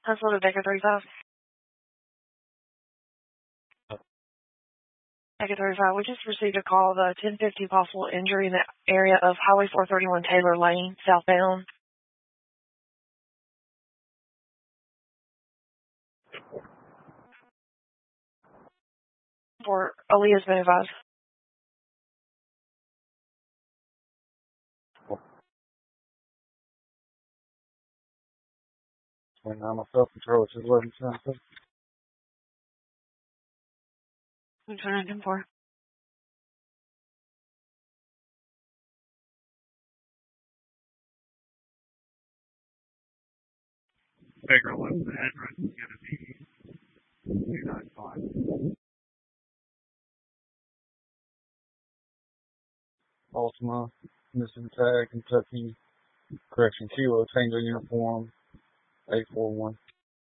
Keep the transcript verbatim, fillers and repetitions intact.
Hustle to Decker thirty-five. Decker thirty-five, we just received a call of a ten fifty possible injury in the area of Highway four thirty-one Taylor Lane, southbound. For Aaliyah's been advised. When I'm a self-control, it's just eleven something. I'm trying to do for. Figure what the address is going to be. two nine five. Baltimore, Mississippi Tag, Kentucky, correction, Kilo, Tango Uniform, eight four one.